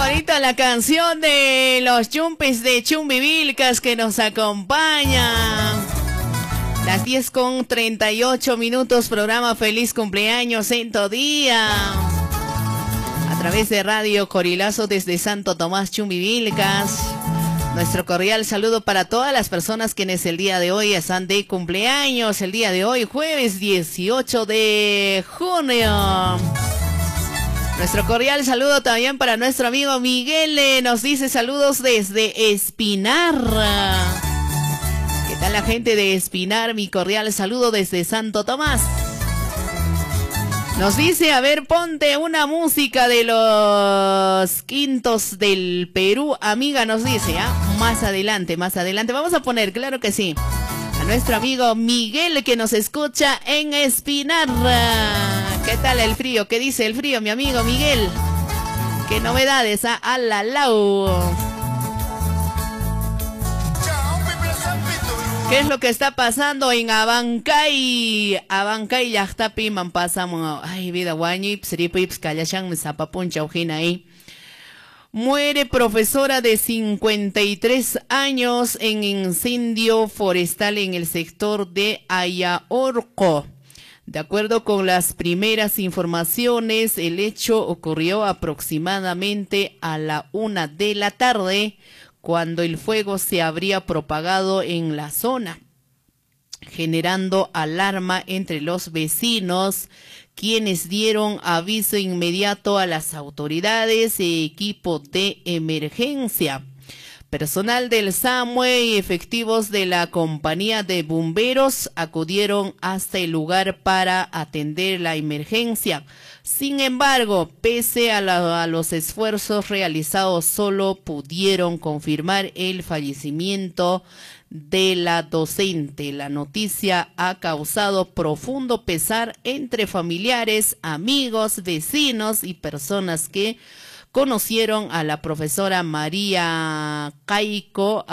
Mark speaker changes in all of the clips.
Speaker 1: bonita la canción de los Chumpis de Chumbivilcas que nos acompañan. Las 10:38, programa Feliz Cumpleaños en tu día. A través de Radio Corilazo desde Santo Tomás, Chumbivilcas. Nuestro cordial saludo para todas las personas quienes el día de hoy están de cumpleaños. El día de hoy, jueves 18 de junio. Nuestro cordial saludo también para nuestro amigo Miguel. Nos dice saludos desde Espinar. ¿Qué tal la gente de Espinar? Mi cordial saludo desde Santo Tomás. Nos dice, a ver, ponte una música de los Quintos del Perú, amiga, nos dice, ¿ah? Más adelante. Vamos a poner, claro que sí, a nuestro amigo Miguel que nos escucha en Espinar. ¿Qué tal el frío? ¿Qué dice el frío, mi amigo Miguel? ¿Qué novedades? ¿Ah? ¿Qué es lo que está pasando en Abancay? Abancay llaqtapi pasamos. Ay, vida guañi, psripips callashan zapapuncha ojina ahí. Muere profesora de 53 años en incendio forestal en el sector de Ayaorco. De acuerdo con las primeras informaciones, el hecho ocurrió aproximadamente a la 1 de la tarde, cuando el fuego se habría propagado en la zona, generando alarma entre los vecinos, quienes dieron aviso inmediato a las autoridades y equipo de emergencia. Personal del SAMUE y efectivos de la compañía de bomberos acudieron hasta el lugar para atender la emergencia. Sin embargo, pese a los esfuerzos realizados, solo pudieron confirmar el fallecimiento de la docente. La noticia ha causado profundo pesar entre familiares, amigos, vecinos y personas que conocieron a la profesora María Caico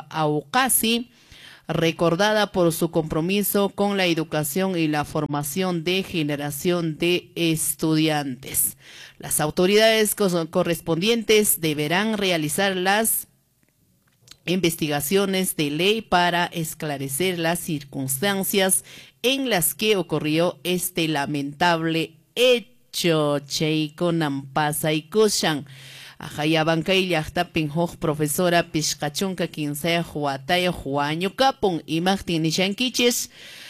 Speaker 1: Aucasi, recordada por su compromiso con la educación y la formación de generación de estudiantes. Las autoridades correspondientes deberán realizar las investigaciones de ley para esclarecer las circunstancias en las que ocurrió este lamentable hecho. Cheiko nampasa y kushan. Ajaya bancay llaqtapin huk profesora pishqachunka 15 huataya huaño kapun imaqtin nishankichis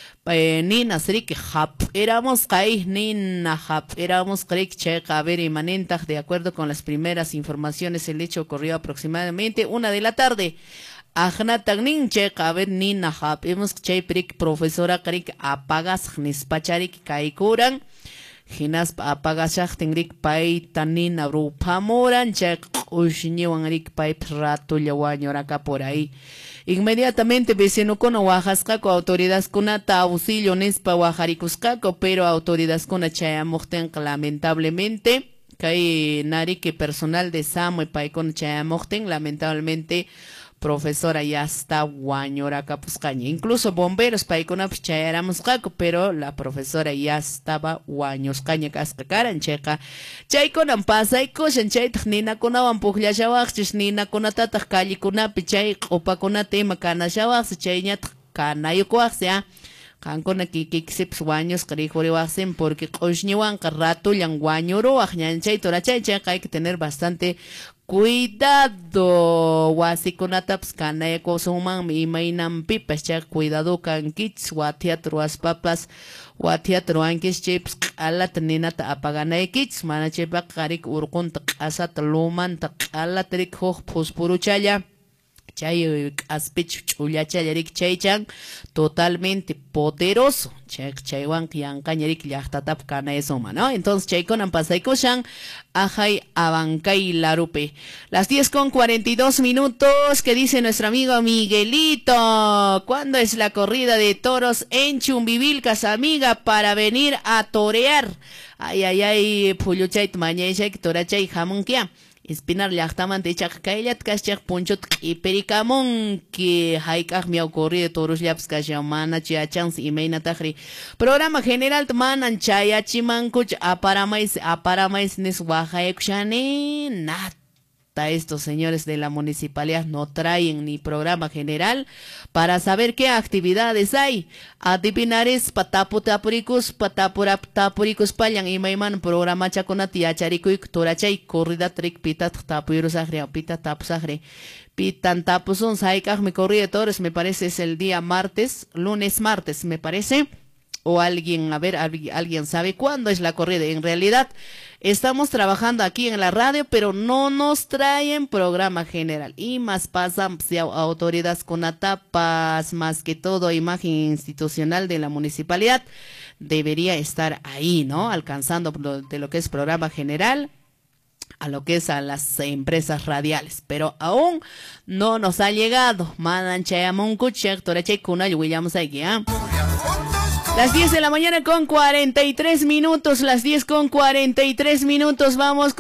Speaker 1: ni nasrik hap éramos kay ni nahap éramos krik checa a ver imanentag. De acuerdo con las primeras informaciones, el hecho ocurrió aproximadamente 1 de la tarde. Ajnatan nin checa a ver ni nahap hemos chay prik profesora krik apagas nispacharik kaikuran. Hinas apagashaq tingrik pay tanin abrupamoran chek ushniwan rik pay rato llawañoraka por ahí. Inmediatamente vecino con Oaxaca autoridades kunata auxilio nispa Oaxarikuscaco, pero autoridades con chayamochten lamentablemente kay nari que personal de SAMUE pay con chayamochten lamentablemente profesora ya está guañoraka puscaña. Incluso bomberos paikuna chayaramos caco, pero la profesora ya estaba guañoscaña cascacaran checa. Chaykunan pasa y coshan chay nina kunawan puglashawachis nina kunatatak kalikunapi chay upakunate makanashawachis chayñat kanayukuachia. Kankuna kikisips guaños karikuriwasen porque qoshniwan rato yang guañoro ajñanchay torachay checa hay que tener bastante cuidado. Wasikunataps kanayako suman imaynan pipas chak cuidado kankich watiatro aspapas watiatro ankis chips alat ninata apaganaykich mana chepa karik urkunta asat lumanta alatrik huk puspuruchaya chay aspich chullachallarik chaychan totalmente poderoso chaywan yankañarik llaqtatap kanayasuma, ¿no? Entonces chaykunan pasaykushan ajay Abancay Larupe. Las 10:42, que dice nuestro amigo Miguelito. ¿Cuándo es la corrida de toros en Chumbivilcas, amiga, para venir a torear? Ay, pulluchay mañaychay torachay jamunkia. Espinar llaqtaman chaq kayllat kaschaq punchut q'ipirikamun que hayk'aq miaw corrida de toros llaps kasha mana chiachans imaynataqri programa general manan chayachimankuch aparamais nis waqaykushani estos señores de la municipalidad no traen ni programa general para saber qué actividades hay. Adivinares patapuricus payan imaiman programa chaconati acharikuy torachay corrida trick pita tapurusagre pita tapusagre pitan tapusun saikaj me corrida torres me parece es el día lunes martes me parece. O alguien, a ver, alguien sabe cuándo es la corrida. En realidad, estamos trabajando aquí en la radio, pero no nos traen programa general. Y más pasan si autoridades con atapas, más que todo imagen institucional de la municipalidad, debería estar ahí, ¿no? Alcanzando de lo que es programa general a lo que es a las empresas radiales, pero aún no nos ha llegado. Mandan chayamun kuchek, torachay kunay, Williams aquí, ¿ah? Las 10 de la mañana con 43 minutos, las 10 con 43 minutos, vamos